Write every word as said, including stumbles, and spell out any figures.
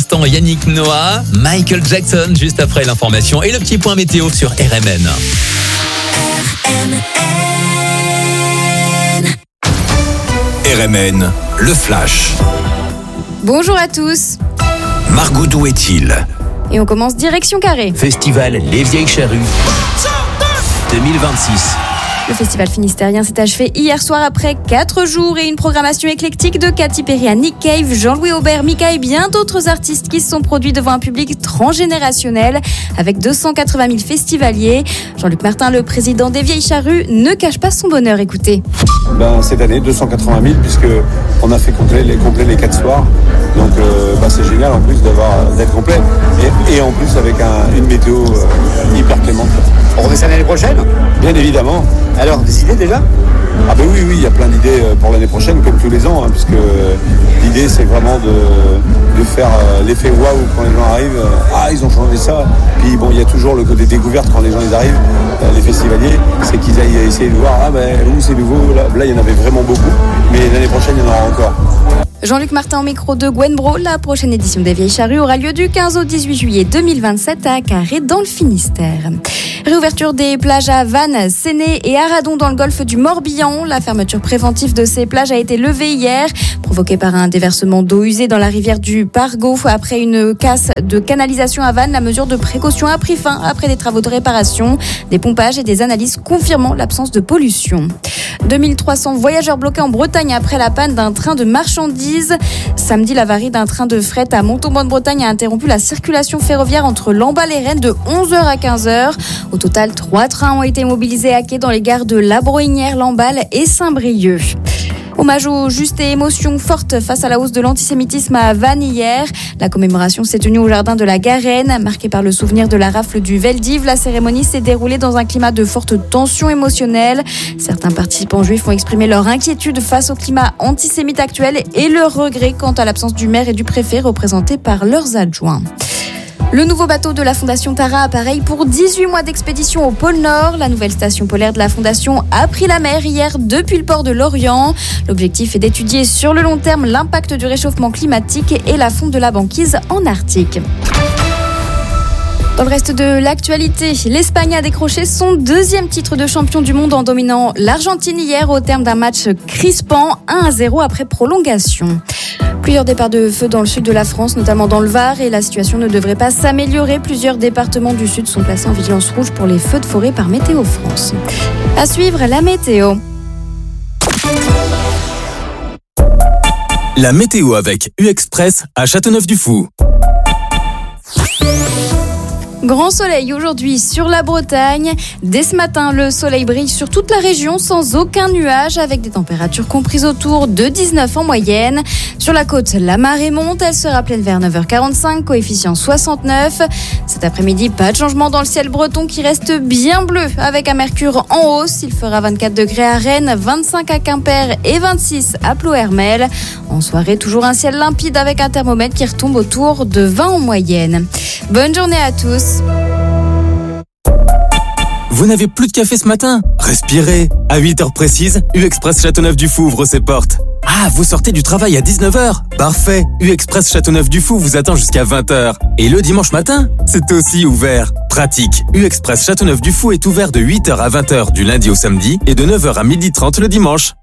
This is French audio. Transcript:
l'instant, Yannick Noah, Michael Jackson, juste après l'information et le petit point météo sur R M N. R M N. R M N, le flash. Bonjour à tous. Margot, d'où est-il ? Et on commence direction Carré. Festival Les Vieilles Charrues deux mille vingt-six. Le festival finistérien s'est achevé hier soir après quatre jours et une programmation éclectique de Katy Perry à Nick Cave, Jean-Louis Aubert, Mika et bien d'autres artistes qui se sont produits devant un public transgénérationnel avec deux cent quatre-vingt mille festivaliers. Jean-Luc Martin, le président des Vieilles Charrues, ne cache pas son bonheur. Écoutez. Ben, cette année, deux cent quatre-vingt mille puisque on a fait complet les, complet les quatre soirs. Donc euh, ben, c'est génial en plus d'avoir, d'être complet et, et en plus avec un, une météo euh, hyper clémente. On remet ça l'année prochaine ? Bien évidemment. Alors, des idées déjà ? Ah ben oui, oui, il y a plein d'idées pour l'année prochaine, comme tous les ans, hein, puisque l'idée c'est vraiment de, de faire l'effet waouh quand les gens arrivent. Ah, ils ont changé ça. Puis bon, il y a toujours le côté découverte quand les gens ils arrivent, les festivaliers, c'est qu'ils aillent essayer de voir, ah ben où c'est nouveau, là, là il y en avait vraiment beaucoup, mais l'année prochaine il y en aura encore. Jean-Luc Martin au micro de Gwen Bro. La prochaine édition des Vieilles Charrues aura lieu du quinze au dix-huit juillet deux mille vingt-sept à Carré dans le Finistère. Réouverture des plages à Vannes, Séné et Aradon dans le golfe du Morbihan. La fermeture préventive de ces plages a été levée hier, provoquée par un déversement d'eau usée dans la rivière du Pargo. Après une casse de canalisation à Vannes, la mesure de précaution a pris fin après des travaux de réparation, des pompages et des analyses confirmant l'absence de pollution. deux mille trois cents voyageurs bloqués en Bretagne après la panne d'un train de marchandises. Samedi, l'avarie d'un train de fret à Montauban-de-Bretagne a interrompu la circulation ferroviaire entre Lamballe et Rennes de onze heures à quinze heures. Au total, trois trains ont été mobilisés à quai dans les gares de La Brohinière, Lamballe et Saint-Brieuc. Hommage aux justes et émotions fortes face à la hausse de l'antisémitisme à Vannes hier. La commémoration s'est tenue au jardin de la Garenne, marquée par le souvenir de la rafle du Veldiv. La cérémonie s'est déroulée dans un climat de forte tension émotionnelle. Certains participants juifs ont exprimé leur inquiétude face au climat antisémite actuel et leur regret quant à l'absence du maire et du préfet représentés par leurs adjoints. Le nouveau bateau de la Fondation Tara appareille pour dix-huit mois d'expédition au pôle Nord. La nouvelle station polaire de la Fondation a pris la mer hier depuis le port de Lorient. L'objectif est d'étudier sur le long terme l'impact du réchauffement climatique et la fonte de la banquise en Arctique. Dans le reste de l'actualité, l'Espagne a décroché son deuxième titre de champion du monde en dominant l'Argentine hier au terme d'un match crispant un à zéro après prolongation. Plusieurs départs de feu dans le sud de la France, notamment dans le Var, et la situation ne devrait pas s'améliorer. Plusieurs départements du sud sont placés en vigilance rouge pour les feux de forêt par Météo France. À suivre, la météo. La météo avec U Express à Châteauneuf-du-Fou. Grand soleil aujourd'hui sur la Bretagne. Dès ce matin, le soleil brille sur toute la région sans aucun nuage avec des températures comprises autour de dix-neuf en moyenne. Sur la côte, la marée monte. Elle sera pleine vers neuf heures quarante-cinq, coefficient soixante-neuf. Cet après-midi, pas de changement dans le ciel breton qui reste bien bleu avec un mercure en hausse. Il fera vingt-quatre degrés à Rennes, vingt-cinq à Quimper et vingt-six à Ploërmel. En soirée, toujours un ciel limpide avec un thermomètre qui retombe autour de vingt en moyenne. Bonne journée à tous. Vous n'avez plus de café ce matin ? Respirez. À huit heures précises, U Express Châteauneuf-du-Fou ouvre ses portes. Ah, vous sortez du travail à dix-neuf heures ? Parfait. U Express Châteauneuf-du-Fou vous attend jusqu'à vingt heures. Et le dimanche matin, c'est aussi ouvert. Pratique. U Express Châteauneuf-du-Fou est ouvert de huit heures à vingt heures du lundi au samedi et de neuf heures à midi trente le dimanche.